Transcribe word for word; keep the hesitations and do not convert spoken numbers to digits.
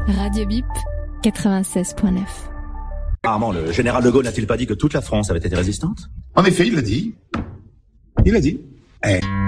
Radio Bip, quatre-vingt-seize point neuf. Apparemment, le général de Gaulle n'a-t-il pas dit que toute la France avait été résistante ? En effet, il l'a dit. Il l'a dit. Eh.